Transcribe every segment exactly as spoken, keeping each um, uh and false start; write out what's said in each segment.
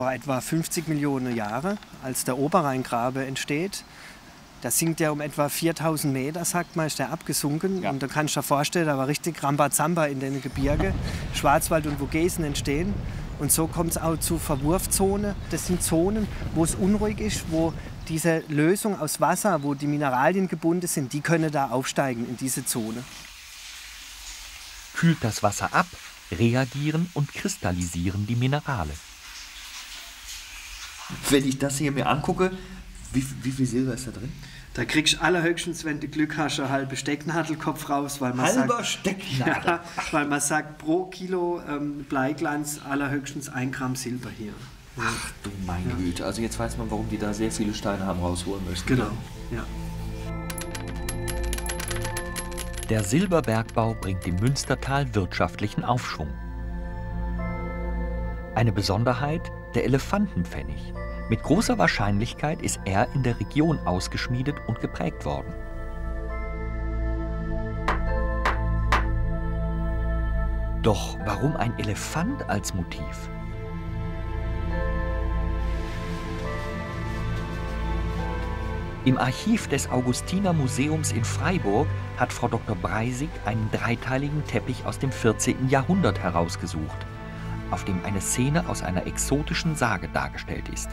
Vor etwa fünfzig Millionen Jahre, als der Oberrheingraben entsteht, da sinkt er um etwa viertausend Meter, sagt man, ist der abgesunken. Ja. Und da kannst du dir vorstellen, da war richtig Rambazamba in den Gebirgen. Schwarzwald und Vogesen entstehen. Und so kommt es auch zu Verwurfzonen. Das sind Zonen, wo es unruhig ist, wo diese Lösung aus Wasser, wo die Mineralien gebunden sind, die können da aufsteigen in diese Zone. Kühlt das Wasser ab, reagieren und kristallisieren die Minerale. Wenn ich das hier mir angucke, wie, wie viel Silber ist da drin? Da kriegst du allerhöchstens, wenn du Glück hast, einen halben Stecknadelkopf raus. Weil man Halber sagt, Stecknadel? Ja, weil man sagt, pro Kilo ähm, Bleiglanz allerhöchstens ein Gramm Silber hier. Ja. Ach du meine ja. Güte, also jetzt weiß man, warum die da sehr viele Steine haben rausholen müssen. Genau, ja. Der Silberbergbau bringt dem Münstertal wirtschaftlichen Aufschwung. Eine Besonderheit, der Elefantenpfennig. Mit großer Wahrscheinlichkeit ist er in der Region ausgeschmiedet und geprägt worden. Doch warum ein Elefant als Motiv? Im Archiv des Augustinermuseums in Freiburg hat Frau Doktor Breisig einen dreiteiligen Teppich aus dem vierzehnten Jahrhundert herausgesucht, auf dem eine Szene aus einer exotischen Sage dargestellt ist.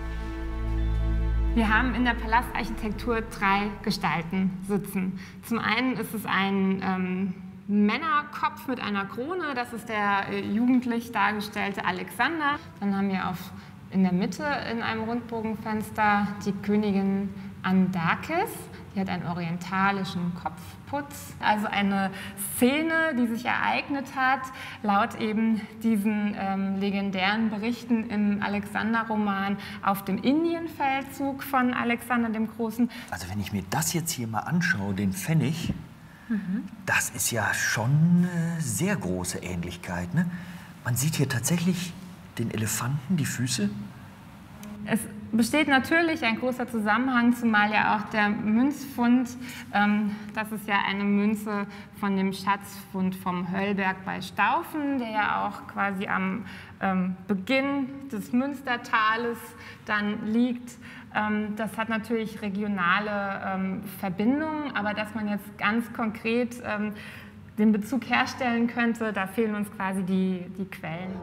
Wir haben in der Palastarchitektur drei Gestalten sitzen. Zum einen ist es ein ähm, Männerkopf mit einer Krone, das ist der äh, jugendlich dargestellte Alexander. Dann haben wir auf, in der Mitte in einem Rundbogenfenster die Königin Andakes. Die hat einen orientalischen Kopfputz, also eine Szene, die sich ereignet hat, laut eben diesen ähm, legendären Berichten im Alexander-Roman auf dem Indienfeldzug von Alexander dem Großen. Also wenn ich mir das jetzt hier mal anschaue, den Pfennig, mhm. das ist ja schon eine sehr große Ähnlichkeit, ne? Man sieht hier tatsächlich den Elefanten, die Füße. Es besteht natürlich ein großer Zusammenhang, zumal ja auch der Münzfund, ähm, das ist ja eine Münze von dem Schatzfund vom Höllberg bei Staufen, der ja auch quasi am ähm, Beginn des Münstertales dann liegt. Ähm, das hat natürlich regionale ähm, Verbindungen, aber dass man jetzt ganz konkret ähm, den Bezug herstellen könnte, da fehlen uns quasi die, die Quellen.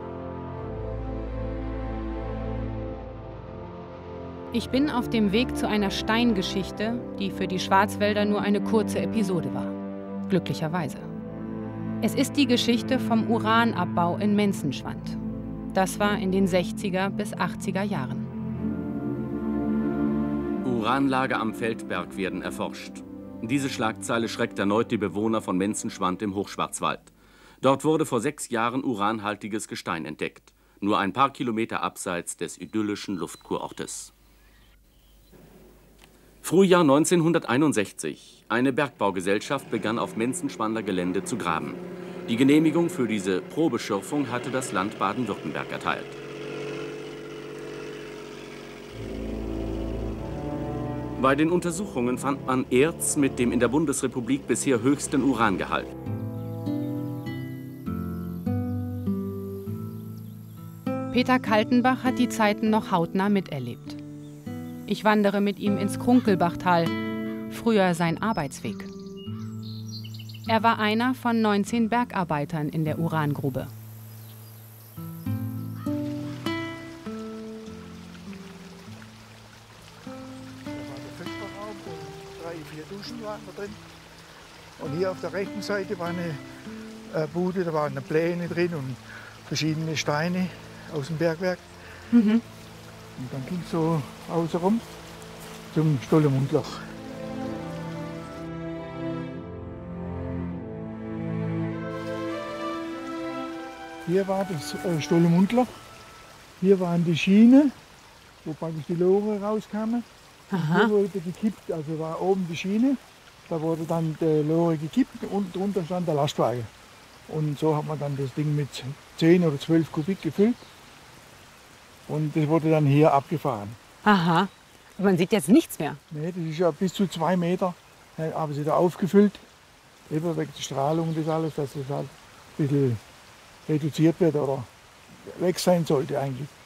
Ich bin auf dem Weg zu einer Steingeschichte, die für die Schwarzwälder nur eine kurze Episode war. Glücklicherweise. Es ist die Geschichte vom Uranabbau in Menzenschwand. Das war in den sechziger bis achtziger Jahren. Uranlager am Feldberg werden erforscht. Diese Schlagzeile schreckt erneut die Bewohner von Menzenschwand im Hochschwarzwald. Dort wurde vor sechs Jahren uranhaltiges Gestein entdeckt. Nur ein paar Kilometer abseits des idyllischen Luftkurortes. Frühjahr neunzehnhunderteinundsechzig. Eine Bergbaugesellschaft begann auf Menzenschwander Gelände zu graben. Die Genehmigung für diese Probeschürfung hatte das Land Baden-Württemberg erteilt. Bei den Untersuchungen fand man Erz mit dem in der Bundesrepublik bisher höchsten Urangehalt. Peter Kaltenbach hat die Zeiten noch hautnah miterlebt. Ich wandere mit ihm ins Krunkelbachtal, früher sein Arbeitsweg. Er war einer von neunzehn Bergarbeitern in der Urangrube. Drei, vier Duschen waren da drin. Und hier auf der rechten Seite war eine äh, Bude, da waren Pläne drin und verschiedene Steine aus dem Bergwerk. Mhm. Und dann ging es so außen rum zum Stollemundloch. Hier war das äh, Stollemundloch. Hier waren die Schienen, wo praktisch die Lore rauskamen. Hier wurde gekippt, also war oben die Schiene. Da wurde dann die Lore gekippt und drunter stand der Lastwagen. Und so hat man dann das Ding mit zehn oder zwölf Kubik gefüllt. Und das wurde dann hier abgefahren. Aha, man sieht jetzt nichts mehr. Nee, das ist ja bis zu zwei Meter, haben sie da aufgefüllt. Eben wegen der Strahlung und das alles, dass das halt ein bisschen reduziert wird oder weg sein sollte eigentlich.